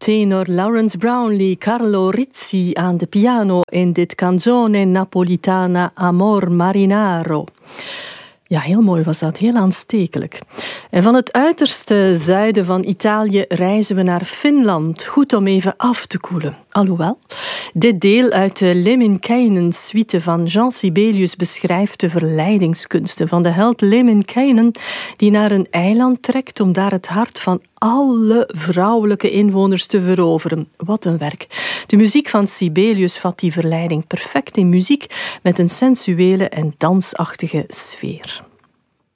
Tenor Lawrence Brownlee, Carlo Rizzi aan de piano in dit Canzone Napolitana Amor Marinaro. Ja, heel mooi was dat, heel aanstekelijk. En van het uiterste zuiden van Italië reizen we naar Finland. Goed om even af te koelen. Alhoewel, dit deel uit de Lemminkäinen-suite van Jean Sibelius beschrijft de verleidingskunsten van de held Lemminkäinen die naar een eiland trekt om daar het hart van alle vrouwelijke inwoners te veroveren. Wat een werk. De muziek van Sibelius vat die verleiding perfect in muziek met een sensuele en dansachtige sfeer.